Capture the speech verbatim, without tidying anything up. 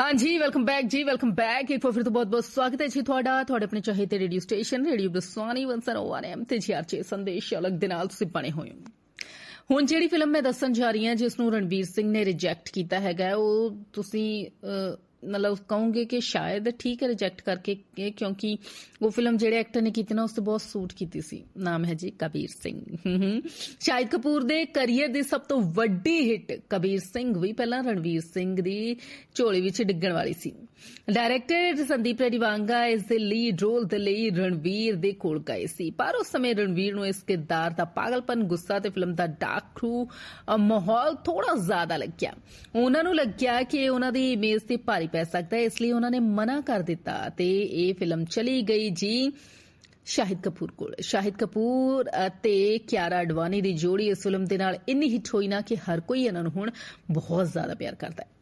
हाँ जी, welcome back जी, welcome back. एक बार फिर तो बहुत बहुत स्वागत है जी ਤੁਹਾਡਾ ਤੁਹਾਡੇ ਆਪਣੇ ਚਾਹੀਦੇ ਰੇਡੀਓ ਸਟੇਸ਼ਨ ਰੇਡੀਓ ਬਸਵਾਨੀ ਇੱਕ ਸੌ ਇੱਕ ਐਮ ਤੇ ਜੀ ਆਰ ਜੇ ਸੰਦੇਸ਼ ਅਲੱਗ ਦੇ ਨਾਲ ਤੁਸੀਂ ਬਣੇ ਹੋਏ ਹੋ। ਹੁਣ ਜਿਹੜੀ ਫਿਲਮ ਮੈਂ ਦੱਸਣ ਜਾ ਰਹੀ ਹਾਂ ਜਿਸ ਨੂੰ ਰਣਵੀਰ ਸਿੰਘ ਨੇ ਰਿਜੈਕਟ ਕੀਤਾ ਹੈਗਾ ਉਹ ਤੁਸੀਂ मतलब कहूंगे कि शायद ठीक है रिजेक्ट करके क्योंकि वो फिल्म जेड़े एक्टर ने की ना उस बहुत सूट की सी। नाम है जी कबीर सिंह। शाहिद कपूर दे करियर दी सब तो वड्डी हिट कबीर सिंह भी पहला रणवीर सिंह दी झोली विच डिग्गण वाली सी। डायरैक्टर संदीप रेडीवांगा इस दे लीड रोल दे लई रणवीर दे कोल गए सी पर उस समय रणवीर नूं इस किरदार दा पागलपन गुस्सा ते फिल्म दा डार्क थ्रू माहौल थोड़ा ज्यादा लग्या। उन्हां नूं लग्या कि उन्हां दी इमेज ते भारी पै सकता है इसलिए उन्होंने मना कर दिता ते ये फिल्म चली गई जी शाहिद कपूर कोल। शाहिद कपूर ते कियारा अडवाणी दी जोड़ी इस फिल्म दे नाल इन्नी हिट होई ना कि हर कोई इन्हां नूं हुण बहुत ज्यादा प्यार करदा है।